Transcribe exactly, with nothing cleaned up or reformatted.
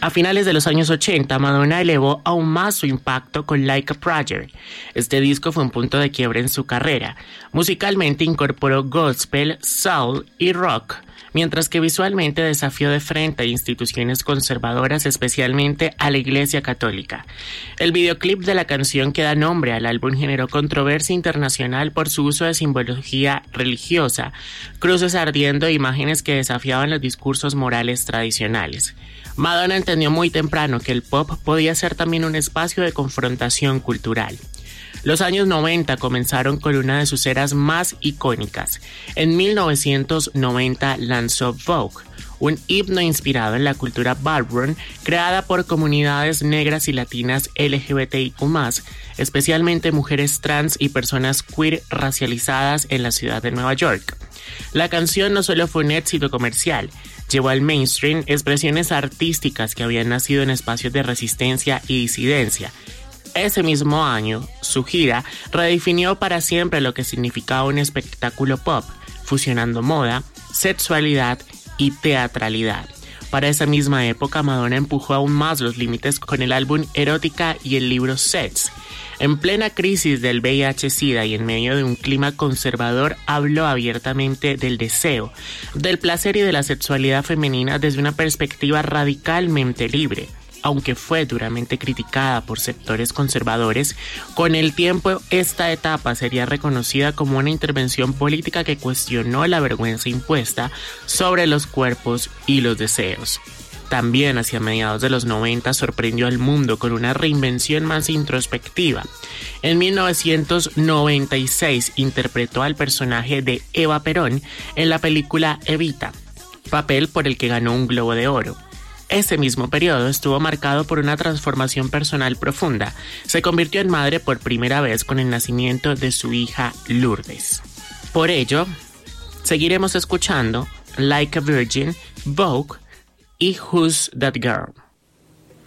A finales de los años ochenta, Madonna elevó aún más su impacto con Like a Prayer. Este disco fue un punto de quiebre en su carrera. Musicalmente incorporó gospel, soul y rock, mientras que visualmente desafió de frente a instituciones conservadoras, especialmente a la Iglesia Católica. El videoclip de la canción que da nombre al álbum generó controversia internacional por su uso de simbología religiosa, cruces ardiendo e imágenes que desafiaban los discursos morales tradicionales. Madonna entendió muy temprano que el pop podía ser también un espacio de confrontación cultural. Los años noventa comenzaron con una de sus eras más icónicas. En mil novecientos noventa lanzó Vogue, un himno inspirado en la cultura ballroom creada por comunidades negras y latinas L G B T I Q más, especialmente mujeres trans y personas queer racializadas en la ciudad de Nueva York. La canción no solo fue un éxito comercial, llevó al mainstream expresiones artísticas que habían nacido en espacios de resistencia y disidencia. Ese mismo año, su gira redefinió para siempre lo que significaba un espectáculo pop, fusionando moda, sexualidad y teatralidad. Para esa misma época, Madonna empujó aún más los límites con el álbum Erótica y el libro Sex. En plena crisis del V I H SIDA y en medio de un clima conservador, habló abiertamente del deseo, del placer y de la sexualidad femenina desde una perspectiva radicalmente libre. Aunque fue duramente criticada por sectores conservadores, con el tiempo esta etapa sería reconocida como una intervención política que cuestionó la vergüenza impuesta sobre los cuerpos y los deseos. También hacia mediados de los noventa sorprendió al mundo con una reinvención más introspectiva. En mil novecientos noventa y seis interpretó al personaje de Eva Perón en la película Evita, papel por el que ganó un Globo de Oro. Ese mismo periodo estuvo marcado por una transformación personal profunda. Se convirtió en madre por primera vez con el nacimiento de su hija Lourdes. Por ello, seguiremos escuchando Like a Virgin, Vogue y Who's That Girl.